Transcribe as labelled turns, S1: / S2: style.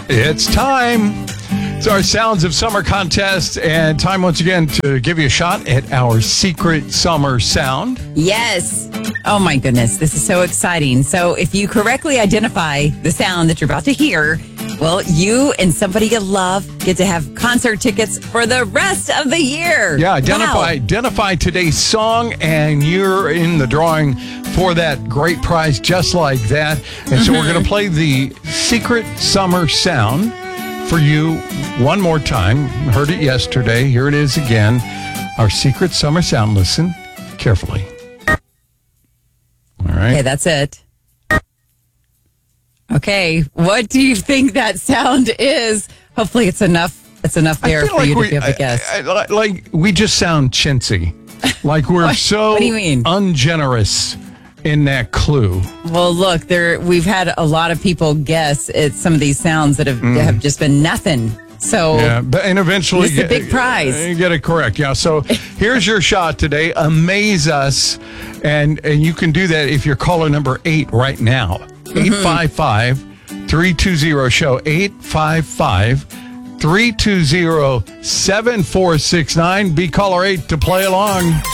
S1: It's time. It's our Sounds of Summer contest, and time once again to give you a shot at our secret summer sound.
S2: Yes. Oh my goodness, this is so exciting. So if you correctly identify the sound that you're about to hear, well, you and somebody you love get to have concert tickets for the rest of the year.
S1: Yeah,
S2: Wow.
S1: identify today's song, and you're in the drawing for that great prize just like that. And so we're going to play the secret summer sound for you one more time. Heard it yesterday. Here it is again. Our secret summer sound. Listen carefully. All right.
S2: Okay, that's it. Okay, what do you think that sound is? Hopefully it's enough. It's enough there for you to be able to guess.
S1: Like we just sound chintzy. Like we're so
S2: What do you mean?
S1: ungenerous in that clue.
S2: Well, look, we've had a lot of people guess at some of these sounds that have just been nothing. So
S1: Yeah, and eventually
S2: This is a big prize.
S1: You get it correct. Yeah. So here's your shot today. Amaze us, and you can do that if you're caller number 8 right now. 855-320-SHOW. 855-320-7469. Be caller 8 to play along.